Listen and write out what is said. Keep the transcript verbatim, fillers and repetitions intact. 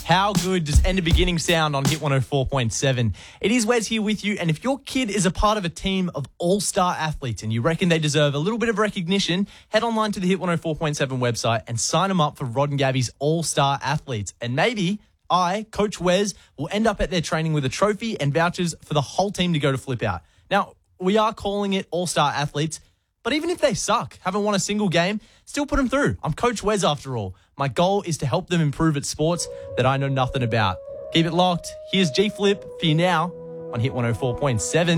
How good does end of beginning sound on Hit one oh four point seven? It is Wes here with you, and if your kid is a part of a team of all-star athletes and you reckon they deserve a little bit of recognition, head online to the Hit one oh four point seven website and sign them up for Rod and Gabby's all-star athletes. And maybe I, Coach Wes, will end up at their training with a trophy and vouchers for the whole team to go to Flip Out. Now, we are calling it all-star athletes, but even if they suck, haven't won a single game, still put them through. I'm Coach Wes after all. My goal is to help them improve at sports that I know nothing about. Keep it locked. Here's G Flip for you now on Hit one oh four point seven.